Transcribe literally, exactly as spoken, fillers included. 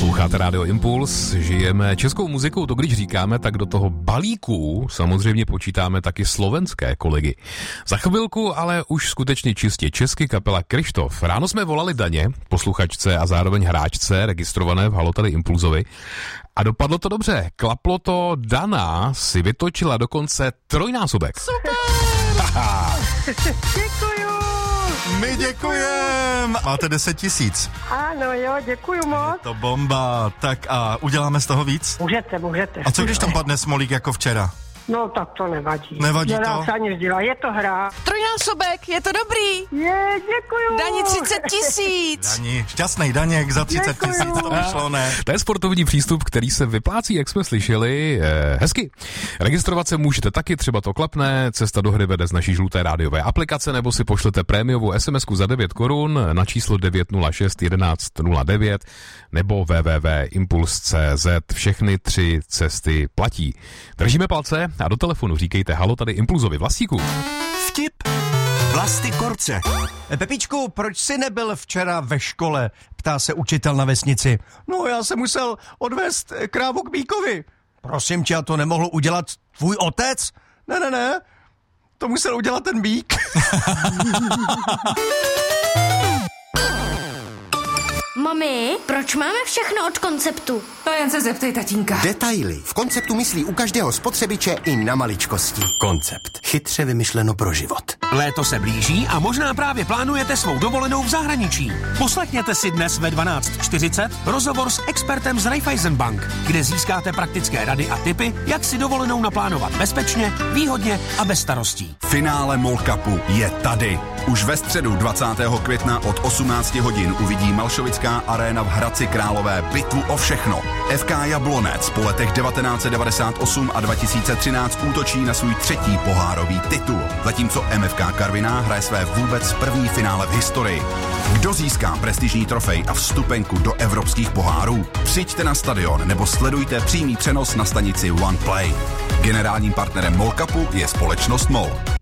Posloucháte Rádio Impuls, žijeme českou muzikou, to když říkáme, tak do toho balíku samozřejmě počítáme taky slovenské kolegy. Za chvilku ale už skutečně čistě česky kapela Kryštof. Ráno jsme volali Daně, posluchačce a zároveň hráčce, registrované v Halo tady Impulzovi. A dopadlo to dobře, klaplo to, Dana si vytočila dokonce trojnásobek. Super! Děkuju! My děkujem! Máte deset tisíc. Ano, jo, děkuju moc. To bomba. Tak a uděláme z toho víc? Můžete, můžete. A co když tam padne smolík jako včera? No tak to nevadí. Nevadí Nedá to? se ani vzdělat, je to hra. Trojnásobek, je to dobrý. Je, děkuju. Dani třicet tisíc. Dani, šťastný Daněk za třicet tisíc, to vyšlo, ne? To je sportovní přístup, který se vyplácí, jak jsme slyšeli, eh, hezky. Registrovat se můžete taky, třeba to klapne, cesta do hry vede z naší žluté rádiové aplikace, nebo si pošlete prémiovou SMSku za devět korun na číslo devět nula šest jedenáct nula devět nebo w w w tečka impuls tečka c z. Všechny tři cesty platí. Držíme palce a do telefonu říkejte halo tady Impulzovi. Vlastíku. Vtip Vlasty Korce. Pepičku, proč jsi nebyl včera ve škole? Ptá se učitel na vesnici. No, já jsem musel odvést krávu k býkovi. Prosím tě, a to nemohl udělat tvůj otec? Ne, ne, ne, to musel udělat ten býk. Mami, proč máme všechno od Konceptu? To jen se zeptej tatínka. Detaily. V Konceptu myslí u každého spotřebiče i na maličkosti. Koncept. Chytře vymyšleno pro život. Léto se blíží a možná právě plánujete svou dovolenou v zahraničí. Poslechněte si dnes ve dvanáct čtyřicet rozhovor s expertem z Raiffeisen Bank, kde získáte praktické rady a tipy, jak si dovolenou naplánovat bezpečně, výhodně a bez starostí. Finále MOL Cupu je tady. Už ve středu dvacátého května od osmnácti hodin uvidí Malšovická aréna v Hradci Králové bitvu o všechno. F K Jablonec po letech devatenáct set devadesát osm a dva tisíce třináct útočí na svůj třetí pohárový titul, zatímco M F K Karviná hraje své vůbec první finále v historii. Kdo získá prestižní trofej a vstupenku do evropských pohárů? Přijďte na stadion nebo sledujte přímý přenos na stanici OnePlay. Generálním partnerem MOL Cupu je společnost MOL.